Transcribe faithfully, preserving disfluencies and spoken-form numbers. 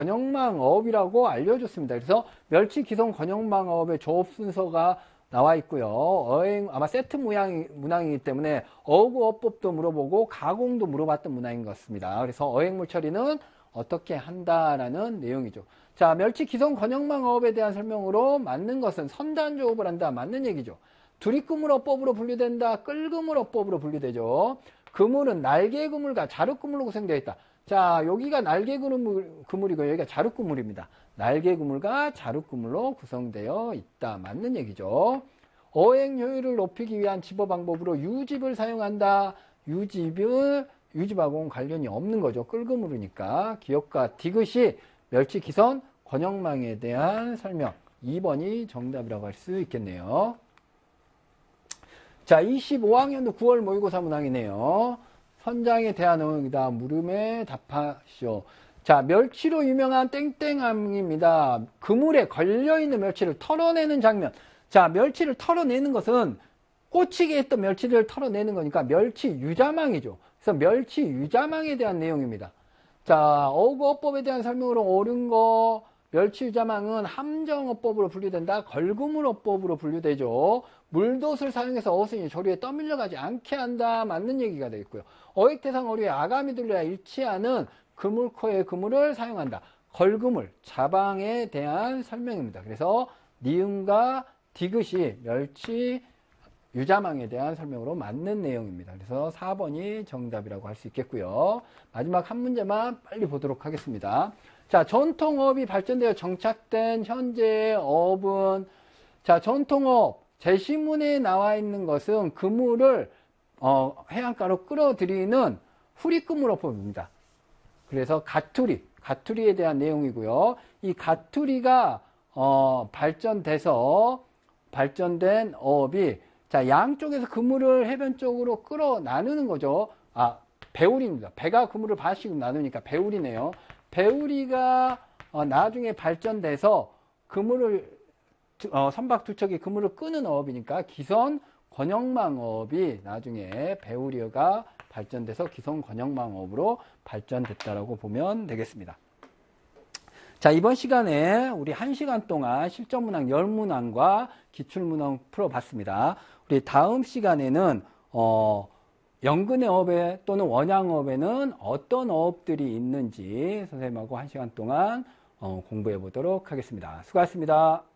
건영망어업이라고 알려줬습니다. 그래서 멸치 기성 건영망어업의 조업 순서가 나와 있고요. 어행 아마 세트 문항, 문항이기 때문에 어구 어법도 물어보고 가공도 물어봤던 문항인 것 같습니다. 그래서 어획물 처리는 어떻게 한다라는 내용이죠. 자, 멸치 기성 건영망어업에 대한 설명으로 맞는 것은 선단조업을 한다. 맞는 얘기죠. 두리그물 어법으로 분류된다. 끌그물 어법으로 분류되죠. 그물은 날개 그물과 자루 그물로 구성되어 있다. 자, 여기가 날개 그물, 그물이고 여기가 자루 그물입니다. 날개 그물과 자루 그물로 구성되어 있다. 맞는 얘기죠. 어행 효율을 높이기 위한 집어 방법으로 유집을 사용한다. 유집을 유집하고는 관련이 없는 거죠. 끌그물이니까. 기역과 디귿이 멸치 기선 건영망에 대한 설명. 이 번이 정답이라고 할 수 있겠네요. 자, 이십오 학년도 구월 모의고사 문항이네요. 선장에 대한 내용이다. 물음에 답하시오. 자, 멸치로 유명한 땡땡함입니다. 그물에 걸려있는 멸치를 털어내는 장면. 자, 멸치를 털어내는 것은 꽂히게 했던 멸치를 털어내는 거니까 멸치 유자망이죠. 그래서 멸치 유자망에 대한 내용입니다. 자, 어구어법에 대한 설명으로 옳은 거, 멸치 유자망은 함정어법으로 분류된다. 걸그물어법으로 분류되죠. 물돛을 사용해서 어순이 조류에 떠밀려가지 않게 한다. 맞는 얘기가 되겠고요. 어획대상 어류에 아가미 둘레와 일치하는 그물코의 그물을 사용한다. 걸그물, 자방에 대한 설명입니다. 그래서 니은과 디귿이 멸치 유자망에 대한 설명으로 맞는 내용입니다. 그래서 사 번이 정답이라고 할 수 있겠고요. 마지막 한 문제만 빨리 보도록 하겠습니다. 자, 전통어업이 발전되어 정착된 현재의 어업은, 자, 전통어업, 제시문에 나와 있는 것은 그물을 어, 해안가로 끌어들이는 후리그물어법입니다. 그래서 가투리, 가투리에 대한 내용이고요. 이 가투리가 어, 발전돼서 발전된 어업이, 자, 양쪽에서 그물을 해변 쪽으로 끌어 나누는 거죠. 아, 배우리입니다. 배가 그물을 반씩 나누니까 배우리네요. 배우리가 어, 나중에 발전돼서 그물을 어, 선박 두 척이 그물을 끄는 어업이니까 기선 건영망 어업이 나중에 배우리가 발전돼서 기선 건영망 어업으로 발전됐다라고 보면 되겠습니다. 자, 이번 시간에 우리 한 시간 동안 실전 문항 십 문항과 기출 문항 풀어봤습니다. 우리 다음 시간에는 어, 연근의 어업에 또는 원양어업에는 어떤 어업들이 있는지 선생님하고 한 시간 동안 어, 공부해 보도록 하겠습니다. 수고하셨습니다.